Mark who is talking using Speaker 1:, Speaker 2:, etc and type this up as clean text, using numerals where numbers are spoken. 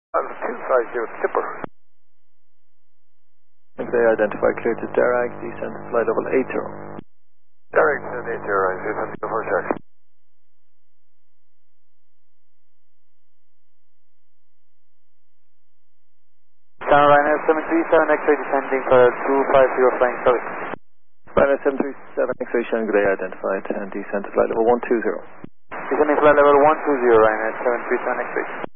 Speaker 1: 250 Tipper.
Speaker 2: They identify clear to Derag, descend to flight level 80.
Speaker 1: Derag, 80, descend to for check.
Speaker 3: Ryanair 737 X-ray descending for 250 flying south.
Speaker 2: Ryanair 737 X-ray Shanghai, they identified and descend to flight level 120.
Speaker 3: Descending flight level 120, Ryanair 737 X-ray.